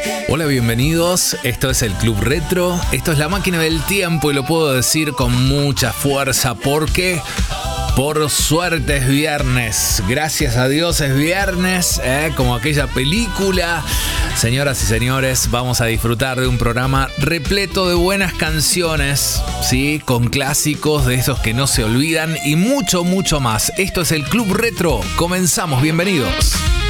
Hola, bienvenidos. Esto es el Club Retro. Esto es la máquina del tiempo y lo puedo decir con mucha fuerza porque por suerte es viernes. Gracias a Dios es viernes, como aquella película. Señoras y señores, vamos a disfrutar de un programa repleto de buenas canciones, ¿sí? Con clásicos de esos que no se olvidan y mucho, mucho más. Esto es el Club Retro. Comenzamos, bienvenidos.